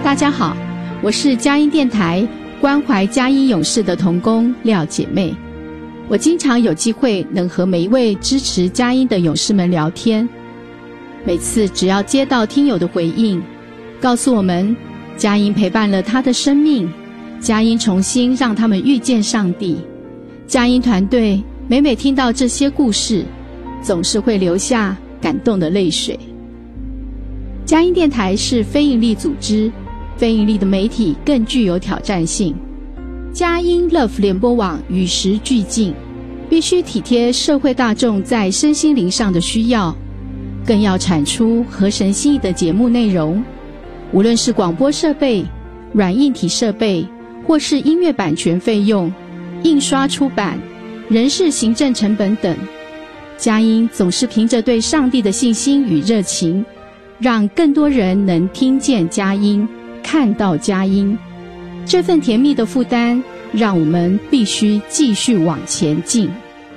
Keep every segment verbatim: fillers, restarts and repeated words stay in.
大家好，我是佳音电台关怀佳音勇士的同工廖姐妹。我经常有机会能和每一位支持佳音的勇士们聊天，每次只要接到听友的回应，告诉我们佳音陪伴了他的生命，佳音重新让他们遇见上帝，佳音团队每每听到这些故事，总是会流下感动的泪水。佳音电台是非营利组织，非营利的媒体更具有挑战性。佳音 Love 联播网与时俱进，必须体贴社会大众在身心灵上的需要，更要产出合神心意的节目内容。无论是广播设备、软硬体设备，或是音乐版权费用、印刷出版、人事行政成本等，佳音总是凭着对上帝的信心与热情，让更多人能听见佳音，看到佳音。这份甜蜜的负担，让我们必须继续往前进。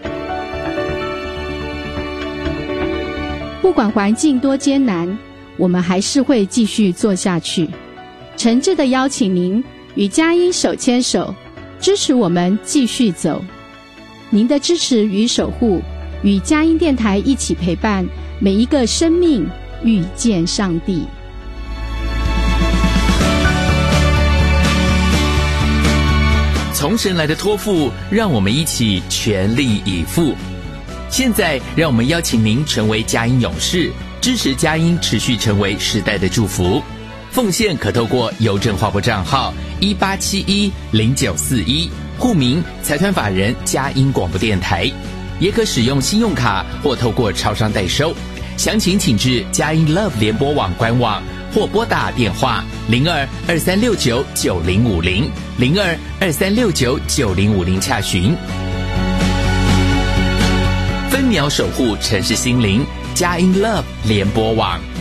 不管环境多艰难，我们还是会继续做下去。诚挚地邀请您与佳音手牵手，支持我们继续走。您的支持与守护，与佳音电台一起陪伴每一个生命遇见上帝。 从神来的托付，让我们一起全力以赴。现在让我们邀请您成为佳音勇士，支持佳音持续成为时代的祝福。奉献可透过邮政划拨账号一八七一零九四一，户名财团法人佳音广播电台，也可使用信用卡或透过超商代收。详情请至佳音 Love 联播网官网，或拨打电话零二二三六九九零五零零二二三六九九零五零洽询。分秒守护城市心灵，佳音 Love 联播网。